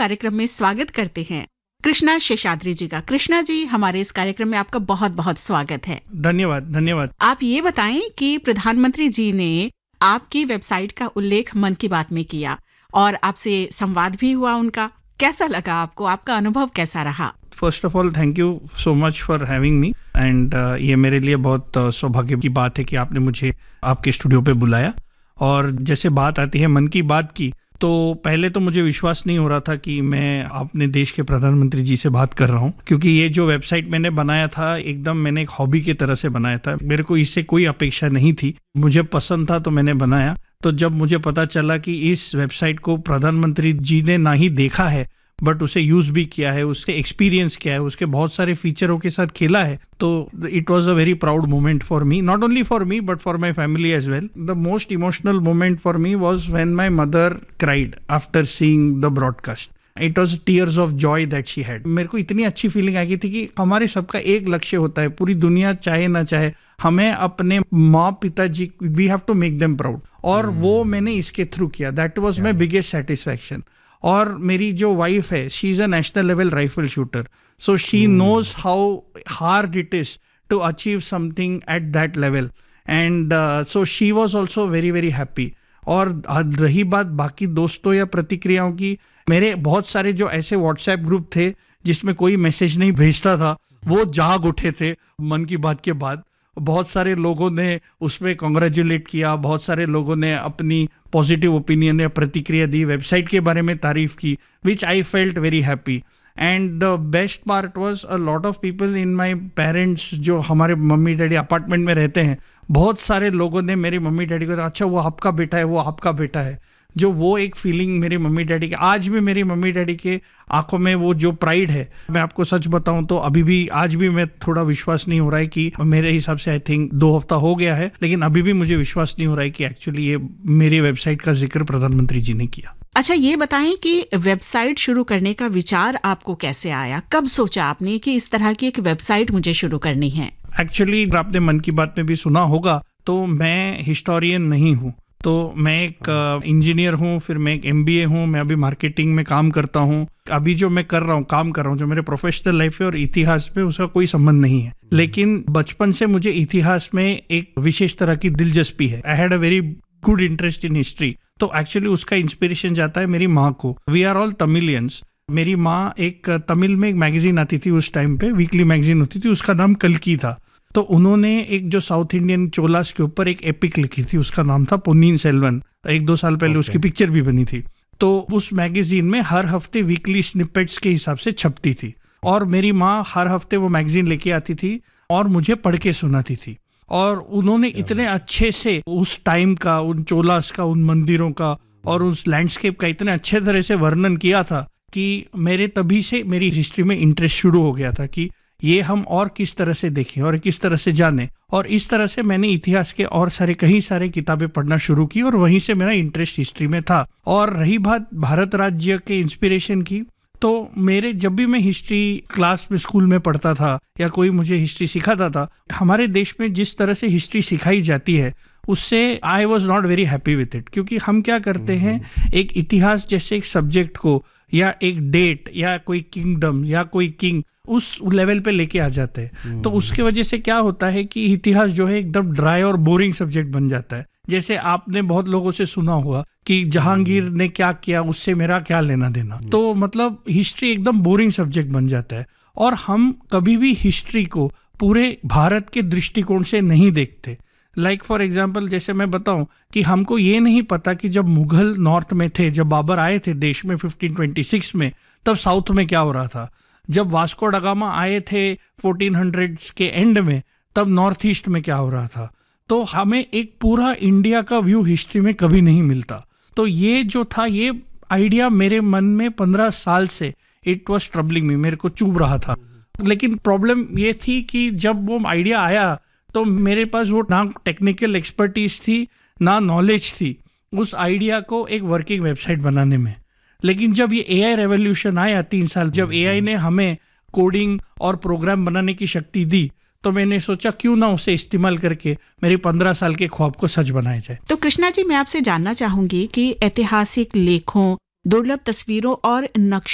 कार्यक्रम में स्वागत करते हैं कृष्णा शेषाद्री जी का। कृष्णा जी, हमारे इस कार्यक्रम में आपका बहुत बहुत स्वागत है। धन्यवाद। आप ये बताएं कि प्रधानमंत्री जी ने आपकी वेबसाइट का उल्लेख मन की बात में किया और आपसे संवाद भी हुआ उनका। कैसा लगा आपको? आपका अनुभव कैसा रहा? First of all thank you so much for having me and ये मेरे लिए बहुत सौभाग्य की बात है कि आपने मुझे आपके स्टूडियो पे बुलाया। और जैसे बात आती है मन की बात की, तो पहले तो मुझे विश्वास नहीं हो रहा था कि मैं अपने देश के प्रधानमंत्री जी से बात कर रहा हूँ, क्योंकि ये जो वेबसाइट मैंने बनाया था एकदम मैंने एक हॉबी की तरह से बनाया था। मेरे को इससे कोई अपेक्षा नहीं थी, मुझे पसंद था तो मैंने बनाया। तो जब मुझे पता चला कि इस वेबसाइट को प्रधानमंत्री जी ने ना ही देखा है बट उसे यूज भी किया है, उसके एक्सपीरियंस किया है, उसके बहुत सारे फीचरों के साथ खेला है, तो it was a very proud moment for me, not only for me but for my family as well. The most emotional moment for me was when my mother cried after seeing the broadcast. It was tears of Joy that she had. मेरे को इतनी अच्छी feeling आई थी कि हमारे सबका एक लक्ष्य होता है, पूरी दुनिया चाहे ना चाहे हमें अपने माँ पिताजी we have to make them proud, और वो मैंने इसके थ्रू किया। That was my biggest satisfaction. और मेरी जो वाइफ है, she is a national level rifle shooter, so she knows how hard it is to achieve something at that level, and so she was also very very happy. और रही बात बाकी दोस्तों या प्रतिक्रियाओं की, मेरे बहुत सारे जो ऐसे व्हाट्सएप ग्रुप थे जिसमें कोई मैसेज नहीं भेजता था, वो जाग उठे थे मन की बात के बाद। बहुत सारे लोगों ने उसमें कॉन्ग्रेचुलेट किया, बहुत सारे लोगों ने अपनी पॉजिटिव ओपिनियन या प्रतिक्रिया दी, वेबसाइट के बारे में तारीफ की, विच I felt very happy. And the best part was a lot of people in my parents, जो हमारे मम्मी डैडी अपार्टमेंट में रहते हैं, बहुत सारे लोगों ने मेरी मम्मी डैडी को, अच्छा वो आपका बेटा है, वो आपका बेटा है। जो वो एक फीलिंग मेरी मम्मी डैडी के, आज भी मेरी मम्मी डैडी के आंखों में वो जो प्राइड है, मैं आपको सच बताऊं तो अभी भी आज भी मैं थोड़ा विश्वास नहीं हो रहा है कि मेरे हिसाब से आई थिंक 2 हफ्ता हो गया है, लेकिन अभी भी मुझे विश्वास नहीं हो रहा है कि एक्चुअली ये मेरी वेबसाइट का जिक्र प्रधानमंत्री जी ने किया। अच्छा, ये बताएं कि वेबसाइट शुरू करने का विचार आपको कैसे आया? कब सोचा आपने कि इस तरह की एक वेबसाइट मुझे शुरू करनी है? एक्चुअली आपने मन की बात में भी सुना होगा, तो मैं हिस्टोरियन नहीं हूँ, तो मैं एक इंजीनियर हूँ, फिर मैं एक MBA हूँ, मैं अभी मार्केटिंग में काम करता हूँ। अभी जो मैं काम कर रहा हूँ, जो मेरे प्रोफेशनल लाइफ है और इतिहास में उसका कोई संबंध नहीं है, लेकिन बचपन से मुझे इतिहास में एक विशेष तरह की दिलचस्पी है। I had a very good interest in history, तो एक्चुअली उसका इंस्पिरेशन जाता है मेरी माँ को। We are all Tamilians. मेरी माँ, एक तमिल में एक मैगजीन आती थी उस टाइम पे, वीकली मैगजीन होती थी, उसका नाम कल्की था। तो उन्होंने एक जो साउथ इंडियन चोलास के ऊपर एक एपिक लिखी थी, उसका नाम था पोन्नियिन सेल्वन। 1-2 साल पहले उसकी पिक्चर भी बनी थी। तो उस मैगजीन में हर हफ्ते वीकली स्निपेट्स के हिसाब से छपती थी, और मेरी माँ हर हफ्ते वो मैगजीन लेके आती थी और मुझे पढ़ के सुनाती थी। और उन्होंने इतने अच्छे से उस टाइम का, उन चोलास का, उन मंदिरों का और उस लैंडस्केप का इतने अच्छे तरह से वर्णन किया था कि मेरे तभी से मेरी हिस्ट्री में इंटरेस्ट शुरू हो गया था कि ये हम और किस तरह से देखें और किस तरह से जानें। और इस तरह से मैंने इतिहास के और कई सारे किताबें पढ़ना शुरू की, और वहीं से मेरा इंटरेस्ट हिस्ट्री में था। और रही बात भारत राज्य के इंस्पिरेशन की, तो मेरे जब भी मैं हिस्ट्री क्लास में स्कूल में पढ़ता था या कोई मुझे हिस्ट्री सिखाता था, हमारे देश में जिस तरह से हिस्ट्री सिखाई जाती है उससे I was not very happy with it. क्योंकि हम क्या करते हैं, एक इतिहास जैसे एक सब्जेक्ट को या एक डेट या कोई किंगडम या कोई किंग उस लेवल पे लेके आ जाते हैं। तो उसके वजह से क्या होता है कि इतिहास जो है एकदम ड्राई और बोरिंग सब्जेक्ट बन जाता है। जैसे आपने बहुत लोगों से सुना होगा कि जहांगीर ने क्या किया, उससे मेरा क्या लेना देना। तो मतलब हिस्ट्री एकदम बोरिंग सब्जेक्ट बन जाता है, और हम कभी भी हिस्ट्री को पूरे भारत के दृष्टिकोण से नहीं देखते। लाइक फॉर एग्जाम्पल, जैसे मैं बताऊं कि हमको ये नहीं पता कि जब मुगल नॉर्थ में थे, जब बाबर आए थे देश में 1526 में, तब साउथ में क्या हो रहा था। जब वास्को ड गामा आए थे 1400s के एंड में, तब नॉर्थ ईस्ट में क्या हो रहा था। तो हमें एक पूरा इंडिया का व्यू हिस्ट्री में कभी नहीं मिलता। तो ये जो था, ये आइडिया मेरे मन में 15 साल से इट वॉज ट्रबलिंग मी, मेरे को चुभ रहा था। लेकिन प्रॉब्लम ये थी कि जब वो आइडिया आया तो मेरे पास वो ना टेक्निकल एक्सपर्टीज थी ना नॉलेज थी उस आइडिया को एक वर्किंग वेबसाइट बनाने में। लेकिन जब ये AI रेवोल्यूशन आया 3 साल, जब AI ने हमें कोडिंग और प्रोग्राम बनाने की शक्ति दी, तो मैंने सोचा क्यों ना उसे इस्तेमाल करके मेरे 15 साल के ख्वाब को सच बनाया जाए। तो कृष्णा जी, मैं आपसे जानना चाहूंगी कि ऐतिहासिक लेखों, दुर्लभ तस्वीरों और नक्शों